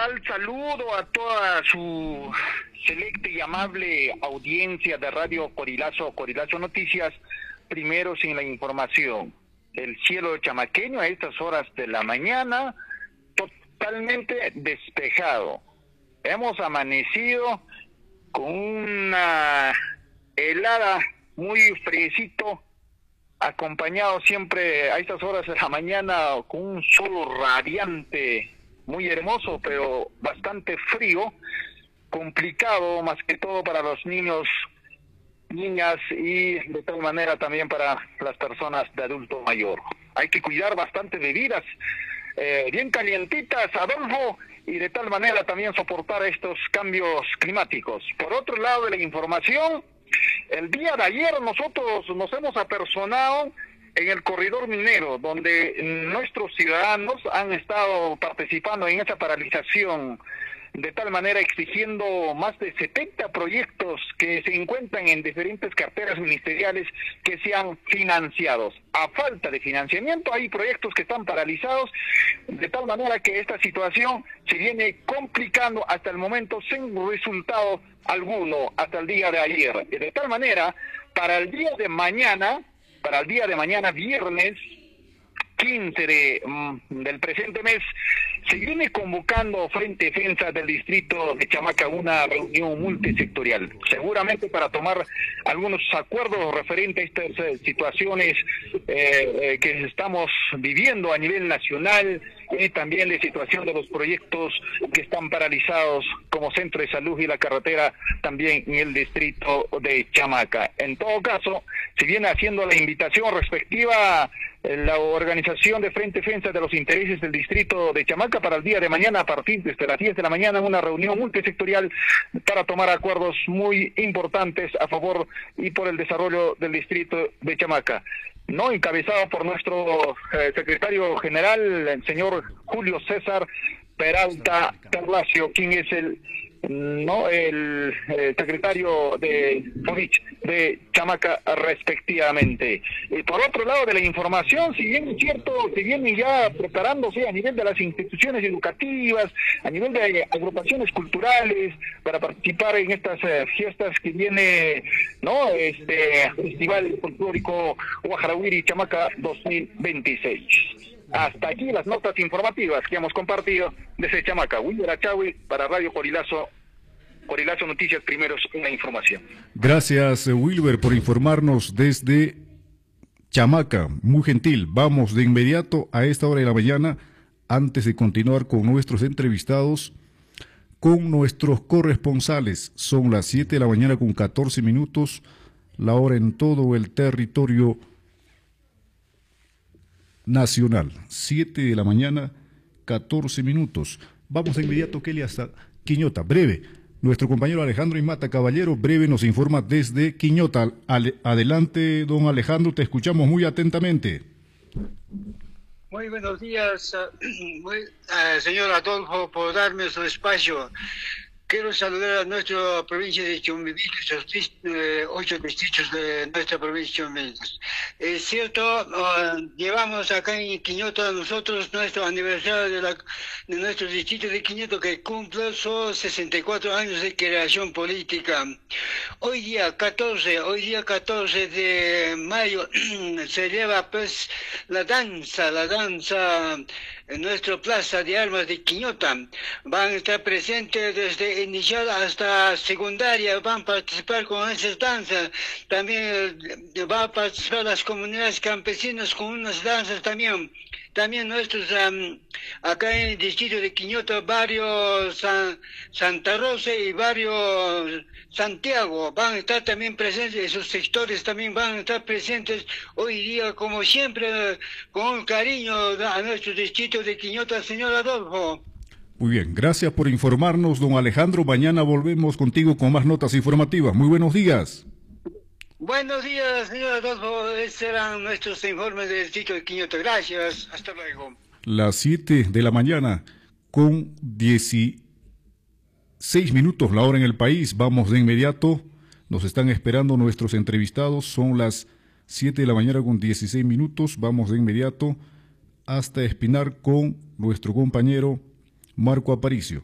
tal? Saludo a toda su selecta y amable audiencia de Radio Corilazo, Corilazo Noticias. Primero sin la información. El cielo chamaqueño a estas horas de la mañana totalmente despejado. Hemos amanecido con una helada muy fresquito, acompañado siempre a estas horas de la mañana con un sol radiante, muy hermoso, pero bastante frío, complicado más que todo para los niños, niñas y de tal manera también para las personas de adulto mayor. Hay que cuidar bastante bebidas bien calientitas, Adolfo, y de tal manera también soportar estos cambios climáticos. Por otro lado de la información, el día de ayer nosotros nos hemos apersonado en el corredor minero, donde nuestros ciudadanos han estado participando en esa paralización, de tal manera exigiendo más de 70 proyectos que se encuentran en diferentes carteras ministeriales que sean financiados. A falta de financiamiento hay proyectos que están paralizados, de tal manera que esta situación se viene complicando hasta el momento sin resultado alguno hasta el día de ayer. De tal manera, para el día de mañana, viernes 15 del presente mes, se viene convocando Frente Defensa del Distrito de Chamaca una reunión multisectorial, seguramente para tomar algunos acuerdos referentes a estas situaciones que estamos viviendo a nivel nacional, y también la situación de los proyectos que están paralizados como centro de salud y la carretera también en el distrito de Chamaca. En todo caso, se viene haciendo la invitación respectiva la organización de Frente Defensa de los Intereses del Distrito de Chamaca para el día de mañana a partir de las 10 de la mañana, una reunión multisectorial para tomar acuerdos muy importantes a favor y por el desarrollo del Distrito de Chamaca. No encabezado por nuestro secretario general, el señor Julio César Peralta Carlacio, quien es el secretario de FONICH de Chamaca respectivamente. Y por otro lado de la información, si bien es cierto, se vienen ya preparándose a nivel de las instituciones educativas, a nivel de agrupaciones culturales, para participar en estas fiestas que viene, Festival Folclórico Guajarauiri Chamaca 2026. Hasta aquí las notas informativas que hemos compartido desde Chamaca. Wilber Achawi para Radio Corilazo, Corilazo Noticias, primeros en la información. Gracias, Wilber, por informarnos desde Chamaca. Muy gentil. Vamos de inmediato a esta hora de la mañana, antes de continuar con nuestros entrevistados, con nuestros corresponsales. Son las 7 de la mañana con 14 minutos, la hora en todo el territorio nacional. 7 de la mañana, 14 minutos. Vamos de inmediato, Kelly, hasta Quiñota. Breve. Nuestro compañero Alejandro Imata Caballero, breve, nos informa desde Quiñota. Adelante, don Alejandro, te escuchamos muy atentamente. Muy buenos días, señor Adolfo, por darme su espacio. Quiero saludar a nuestra provincia de Chumbivilcas, los 8 distritos de nuestra provincia de Chumbivilcas. Es cierto, llevamos acá en Quiñota nosotros nuestro aniversario de nuestro distrito de Quiñota, que cumple sus 64 años de creación política. Hoy día 14 de mayo se lleva pues la danza en nuestra plaza de armas de Quiñota. Van a estar presentes desde inicial hasta secundaria, van a participar con esas danzas. También van a participar las comunidades campesinas con unas danzas también. También nuestros, acá en el distrito de Quiñota, barrio Santa Rosa y barrio Santiago, van a estar también presentes, esos sectores también van a estar presentes hoy día, como siempre, con cariño a nuestro distrito de Quiñota, señor Adolfo. Muy bien, gracias por informarnos, don Alejandro. Mañana volvemos contigo con más notas informativas. Muy buenos días. Buenos días, señor Adolfo. Estos eran nuestros informes del distrito de Quiñota. Gracias. Hasta luego. Las 7 de la mañana con 16 minutos la hora en el país. Vamos de inmediato. Nos están esperando nuestros entrevistados. Son las 7 de la mañana con 16 minutos. Vamos de inmediato hasta Espinar con nuestro compañero Marco Aparicio.